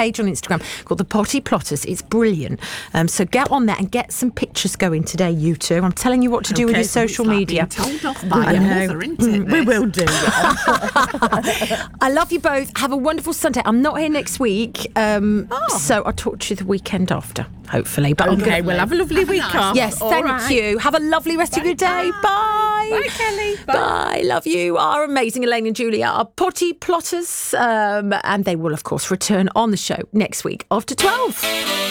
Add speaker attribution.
Speaker 1: page on Instagram called The Potty Plotters. It's brilliant. So get on there and get some pictures going today, you two. I'm telling you what to do with your social media.
Speaker 2: Told off by your mother, isn't it?
Speaker 3: We will do.
Speaker 1: I love you both. Have a wonderful Sunday. I'm not here next week, so I'll talk to you the weekend after, hopefully. But
Speaker 3: Okay, we'll have a lovely week off.
Speaker 1: Yes, thank you. Have a lovely rest of your day. Bye.
Speaker 3: Bye, Kelly.
Speaker 1: Bye. Love you. Our amazing Elaine and Julia are Potty Plotters, and they will, of course, return on the show next week after 12.